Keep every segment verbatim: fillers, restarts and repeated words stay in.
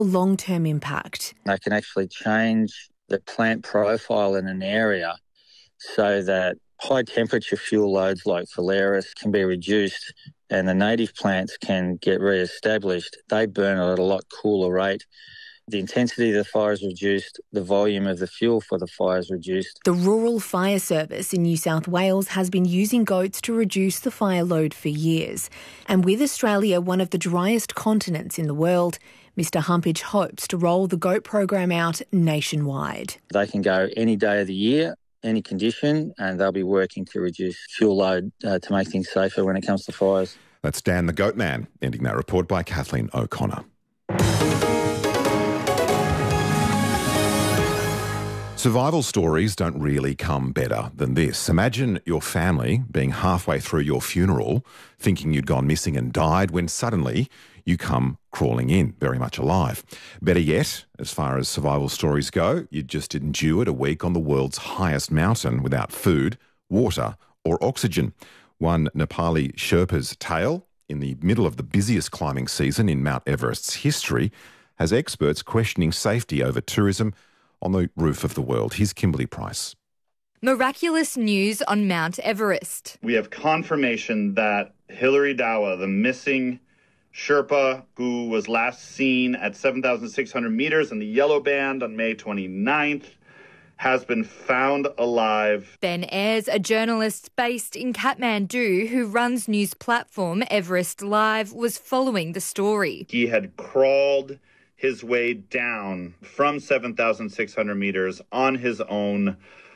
long-term impact. They can actually change the plant profile in an area so that high temperature fuel loads like Phalaris can be reduced and the native plants can get re-established. They burn at a lot cooler rate. The intensity of the fire is reduced, the volume of the fuel for the fire is reduced. The Rural Fire Service in New South Wales has been using goats to reduce the fire load for years. And with Australia one of the driest continents in the world, Mister Humpage hopes to roll the goat program out nationwide. They can go any day of the year, any condition, and they'll be working to reduce fuel load uh, to make things safer when it comes to fires. That's Dan the Goat Man, ending that report by Kathleen O'Connor. Survival stories don't really come better than this. Imagine your family being halfway through your funeral, thinking you'd gone missing and died, when suddenly you come crawling in, very much alive. Better yet, as far as survival stories go, you just endured a week on the world's highest mountain without food, water or oxygen. One Nepali Sherpa's tale, in the middle of the busiest climbing season in Mount Everest's history, has experts questioning safety over tourism on the roof of the world. Here's Kimberly Price. Miraculous news on Mount Everest. We have confirmation that Hilary Dawa, the missing Sherpa who was last seen at seven thousand six hundred metres in the Yellow Band on May twenty-ninth, has been found alive. Ben Ayres, a journalist based in Kathmandu who runs news platform Everest Live, was following the story. He had crawled his way down from seven thousand six hundred metres on his own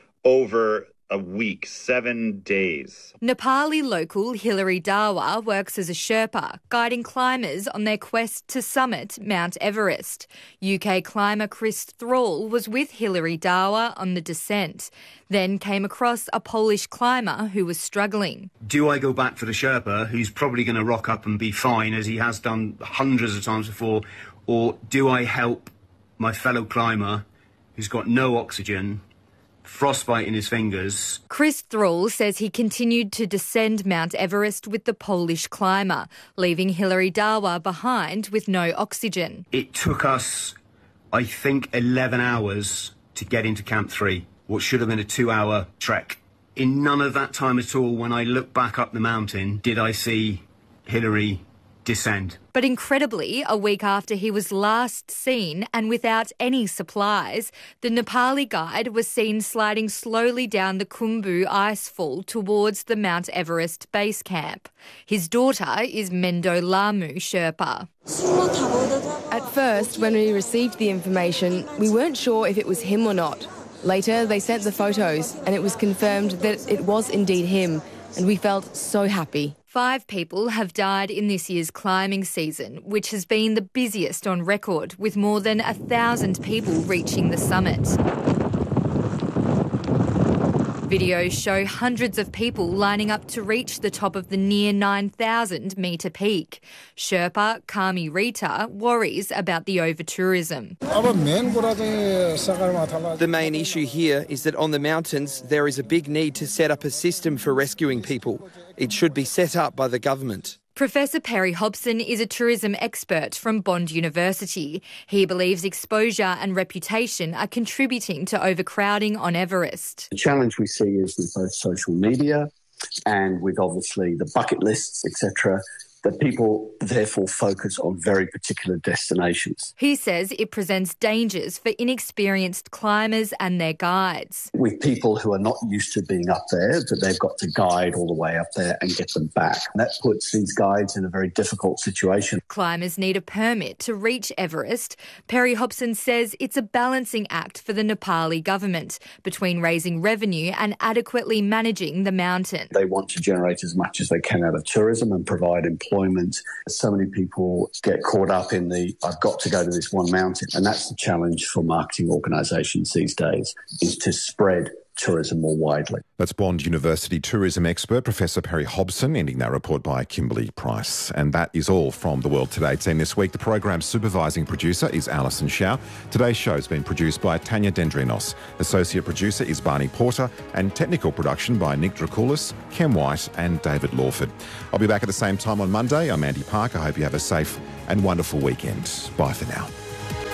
over a week, seven days. Nepali local Hilary Dawa works as a Sherpa, guiding climbers on their quest to summit Mount Everest. U K climber Chris Thrall was with Hilary Dawa on the descent, then came across a Polish climber who was struggling. Do I go back for the Sherpa, who's probably going to rock up and be fine, as he has done hundreds of times before, or do I help my fellow climber who's got no oxygen, frostbite in his fingers? Chris Thrall says he continued to descend Mount Everest with the Polish climber, leaving Hilary Dawa behind with no oxygen. It took us, I think, eleven hours to get into Camp three, what should have been a two-hour trek. In none of that time at all, when I looked back up the mountain, did I see Hilary descend. But incredibly, a week after he was last seen and without any supplies, the Nepali guide was seen sliding slowly down the Khumbu icefall towards the Mount Everest base camp. His daughter is Mendo Lamu Sherpa. At first, when we received the information, we weren't sure if it was him or not. Later, they sent the photos and it was confirmed that it was indeed him, and we felt so happy. Five people have died in this year's climbing season, which has been the busiest on record, with more than a thousand people reaching the summit. Videos show hundreds of people lining up to reach the top of the near nine thousand metre peak. Sherpa Kami Rita worries about the over-tourism. The main issue here is that on the mountains there is a big need to set up a system for rescuing people. It should be set up by the government. Professor Perry Hobson is a tourism expert from Bond University. He believes exposure and reputation are contributing to overcrowding on Everest. The challenge we see is with both social media and with obviously the bucket lists, et cetera, that people therefore focus on very particular destinations. He says it presents dangers for inexperienced climbers and their guides. With people who are not used to being up there, that they've got to guide all the way up there and get them back. And that puts these guides in a very difficult situation. Climbers need a permit to reach Everest. Perry Hobson says it's a balancing act for the Nepali government between raising revenue and adequately managing the mountain. They want to generate as much as they can out of tourism and provide employment. So many people get caught up in the, I've got to go to this one mountain. And that's the challenge for marketing organisations these days, is to spread tourism more widely. That's Bond University tourism expert Professor Perry Hobson, ending that report by Kimberly Price. And that is all from The World Today team this week. The program's supervising producer is Alison Shao. Today's show has been produced by Tanya Dendrinos. Associate producer is Barney Porter, and technical production by Nick Dracoulis, Kem White and David Lawford. I'll be back at the same time on Monday. I'm Andy Park. I hope you have a safe and wonderful weekend. Bye for now.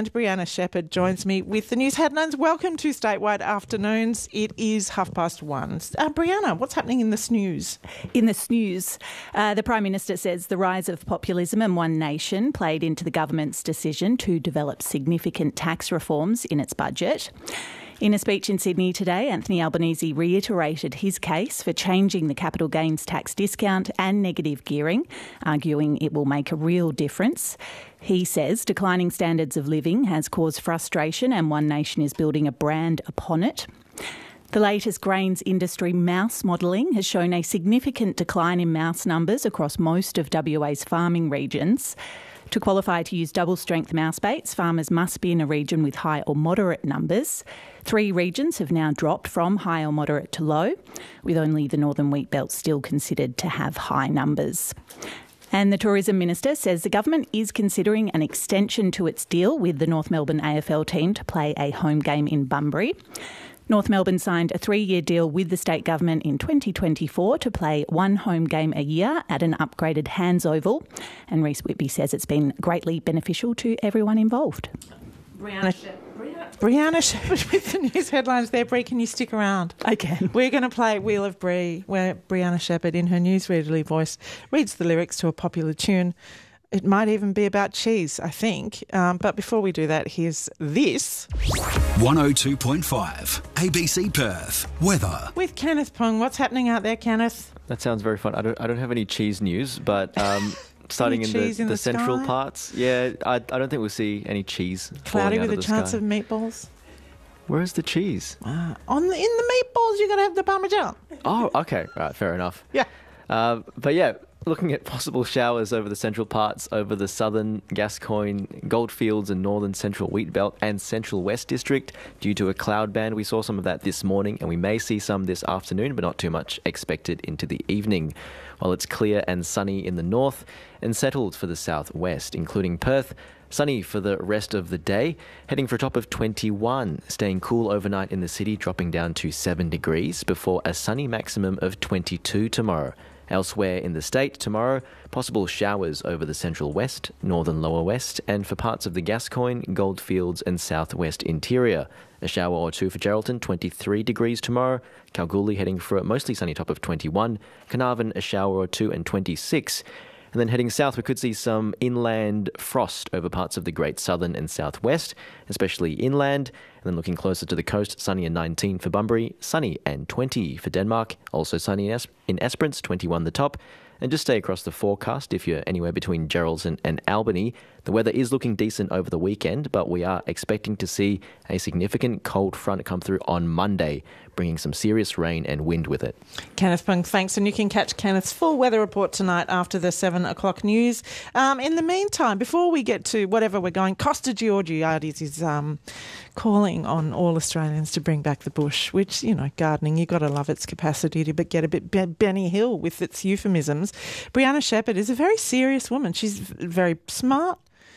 and Brianna Shepherd joins me with the news headlines. Welcome to Statewide Afternoons. It is half past one. Uh, Brianna, what's happening in the snooze? In the snooze, uh, the Prime Minister says the rise of populism and One Nation played into the government's decision to develop significant tax reforms in its budget. In a speech in Sydney today, Anthony Albanese reiterated his case for changing the capital gains tax discount and negative gearing, arguing it will make a real difference. He says declining standards of living has caused frustration and One Nation is building a brand upon it. The latest grains industry mouse modelling has shown a significant decline in mouse numbers across most of W A's farming regions. To qualify to use double-strength mouse baits, farmers must be in a region with high or moderate numbers. Three regions have now dropped from high or moderate to low, with only the Northern Wheat Belt still considered to have high numbers. And the Tourism Minister says the government is considering an extension to its deal with the North Melbourne A F L team to play a home game in Bunbury. North Melbourne signed a three-year deal with the state government in twenty twenty-four to play one home game a year at an upgraded Hands Oval. And Reece Whitby says it's been greatly beneficial to everyone involved. Brianna, Brianna, Brianna Shepherd with the news headlines there. Brie, can you stick around? I can. We're going to play Wheel of Brie, where Brianna Shepherd, in her newsreaderly voice, reads the lyrics to a popular tune. It might even be about cheese, I think. Um, but before we do that, here's this. one oh two point five, A B C Perth. Weather. With Kenneth Pung. What's happening out there, Kenneth? That sounds very fun. I don't, I don't have any cheese news, but um, starting in the, in the, the central sky? parts, yeah, I, I don't think we'll see any cheese. Cloudy with out a of the chance sky. of meatballs. Where's the cheese? Ah, on the, in the meatballs, you got to have the Parmesan. Oh, okay. Right, fair enough. Yeah. Uh, but yeah, looking at possible showers over the central parts, over the southern Gascoyne, Goldfields and northern central Wheatbelt and central West District due to a cloud band. We saw some of that this morning and we may see some this afternoon, but not too much expected into the evening. While it's clear and sunny in the north and settled for the southwest, including Perth. Sunny for the rest of the day, heading for a top of twenty-one, staying cool overnight in the city, dropping down to seven degrees before a sunny maximum of twenty-two tomorrow. Elsewhere in the state tomorrow, possible showers over the central west, northern lower west, and for parts of the Gascoyne, Goldfields and southwest interior. A shower or two for Geraldton, twenty-three degrees tomorrow. Kalgoorlie heading for a mostly sunny top of twenty-one. Carnarvon, a shower or two and twenty-six. And then heading south, we could see some inland frost over parts of the Great Southern and Southwest, especially inland. And then looking closer to the coast, sunny and nineteen for Bunbury, sunny and twenty for Denmark. Also sunny in, es- in Esperance, twenty-one the top. And just stay across the forecast if you're anywhere between Geraldton and Albany. The weather is looking decent over the weekend, but we are expecting to see a significant cold front come through on Monday, bringing some serious rain and wind with it. Kenneth Pung, thanks. And you can catch Kenneth's full weather report tonight after the seven o'clock news. Um, in the meantime, before we get to whatever we're going, Costa Georgiades is um, calling on all Australians to bring back the bush, which, you know, gardening, you've got to love its capacity to get a bit Benny Hill with its euphemisms. Brianna Shepherd is a very serious woman. She's very smart.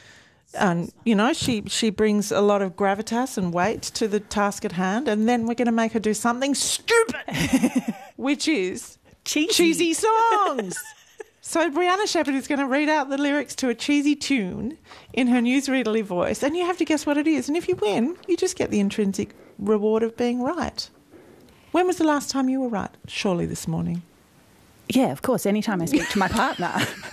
And, you know, she, she brings a lot of gravitas and weight to the task at hand, and then we're going to make her do something stupid, which is cheesy, cheesy songs. So Brianna Shepherd is going to read out the lyrics to a cheesy tune in her newsreaderly voice, and you have to guess what it is. And if you win, you just get the intrinsic reward of being right. When was the last time you were right? Surely this morning. Yeah, of course, anytime I speak to my partner.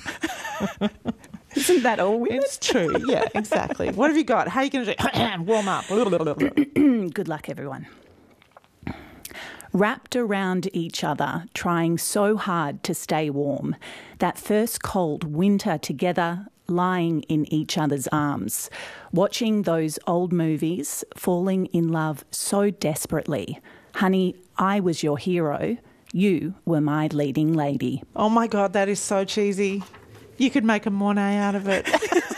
Isn't that all women? It's true, yeah, exactly. What have you got? How are you going to do? Warm up. Good luck, everyone. Wrapped around each other, trying so hard to stay warm. That first cold winter together, lying in each other's arms. Watching those old movies, falling in love so desperately. Honey, I was your hero. You were my leading lady. Oh, my God, that is so cheesy. You could make a Mornay out of it.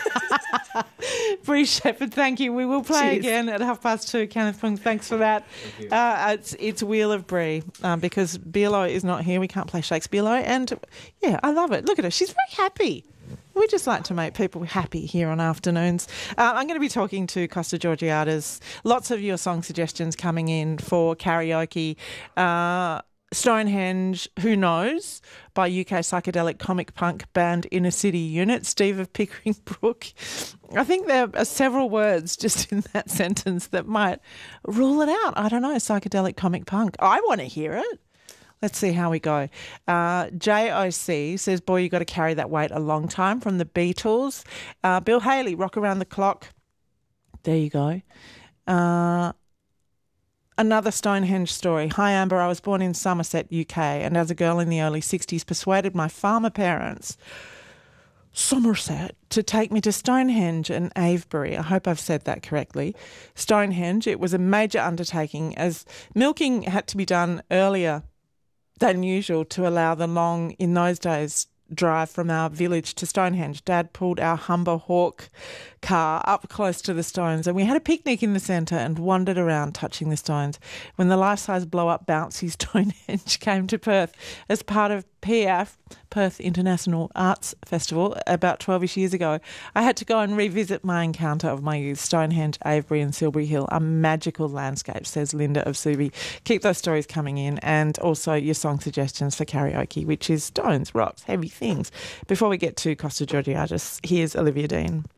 Bree Shepherd, thank you. We will play Cheers. Again at half past two. Kenneth Pung, thanks for that. Uh, it's it's Wheel of Brie um, because Bearlo is not here. We can't play Shakespeare-lo. And, yeah, I love it. Look at her. She's very happy. We just like to make people happy here on afternoons. Uh, I'm going to be talking to Costa Georgiades. Lots of your song suggestions coming in for karaoke. Uh Stonehenge, Who Knows, by U K psychedelic comic punk band Inner City Unit, Steve of Pickering Brook. I think there are several words just in that sentence that might rule it out. I don't know, psychedelic comic punk. I want to hear it. Let's see how we go. Uh, J O C says, boy, you got to carry that weight a long time, from the Beatles. Uh, Bill Haley, Rock Around the Clock. There you go. Uh, another Stonehenge story. Hi, Amber. I was born in Somerset, U K, and as a girl in the early sixties persuaded my farmer parents, Somerset, to take me to Stonehenge and Avebury. I hope I've said that correctly. Stonehenge, it was a major undertaking as milking had to be done earlier than usual to allow the long, in those days, drive from our village to Stonehenge. Dad pulled our Humber Hawk car up close to the stones, and we had a picnic in the centre and wandered around touching the stones. When the life-size blow-up bouncy Stonehenge came to Perth as part of P I F, Perth International Arts Festival, about twelve-ish years ago, I had to go and revisit my encounter of my youth. Stonehenge, Avebury and Silbury Hill, a magical landscape, says Linda of Subi. Keep those stories coming in, and also your song suggestions for karaoke, which is stones, rocks, heavy things. Before we get to Costa Georgiadis, here's Olivia Dean.